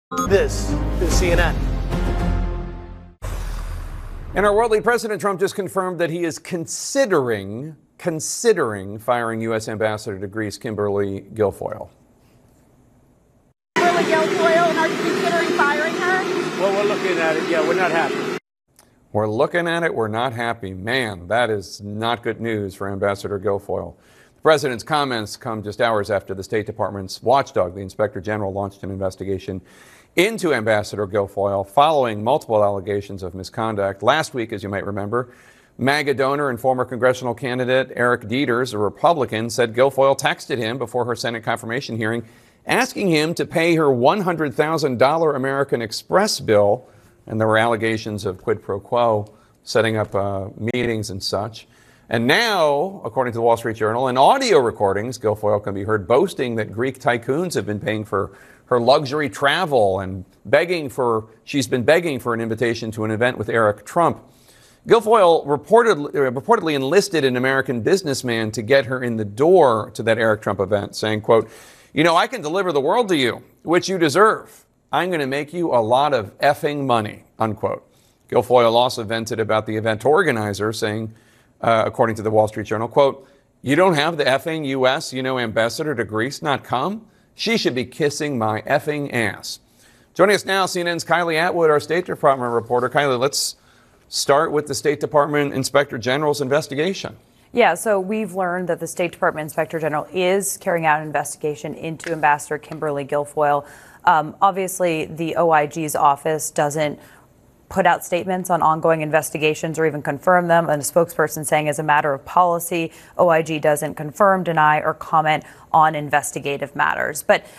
This is CNN. In our world lead, President Trump just confirmed that he is considering firing U.S. Ambassador to Greece, Kimberly Guilfoyle. Kimberly Guilfoyle, and are you considering firing her? Well, we're looking at it. Yeah, we're not happy. We're looking at it. We're not happy. Man, that is not good news for Ambassador Guilfoyle. The president's comments come just hours after the State Department's watchdog, the Inspector General, launched an investigation into Ambassador Guilfoyle following multiple allegations of misconduct. Last week, as you might remember, MAGA donor and former congressional candidate Eric Dieters, a Republican, said Guilfoyle texted him before her Senate confirmation hearing, asking him to pay her $100,000 American Express bill. And there were allegations of quid pro quo, setting up meetings and such. And now, according to the Wall Street Journal, in audio recordings, Guilfoyle can be heard boasting that Greek tycoons have been paying for her luxury travel and she's been begging for an invitation to an event with Eric Trump. Guilfoyle reportedly enlisted an American businessman to get her in the door to that Eric Trump event, saying, quote, "You know, I can deliver the world to you, which you deserve. I'm going to make you a lot of effing money," unquote. Guilfoyle also vented about the event organizer, saying, according to the Wall Street Journal, quote, "You don't have the effing U.S., ambassador to Greece not come? She should be kissing my effing ass." Joining us now, CNN's Kylie Atwood, our State Department reporter. Kylie, let's start with the State Department Inspector General's investigation. Yeah, so we've learned that the State Department Inspector General is carrying out an investigation into Ambassador Kimberly Guilfoyle. Obviously, the OIG's office doesn't put out statements on ongoing investigations or even confirm them. And a spokesperson saying, as a matter of policy, OIG doesn't confirm, deny, or comment on investigative matters. But